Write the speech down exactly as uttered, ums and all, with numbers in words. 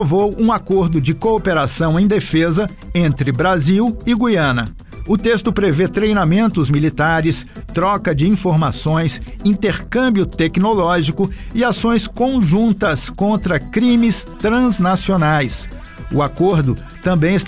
aprovou um acordo de cooperação em defesa entre Brasil e Guiana. O texto prevê treinamentos militares, troca de informações, intercâmbio tecnológico e ações conjuntas contra crimes transnacionais. O acordo também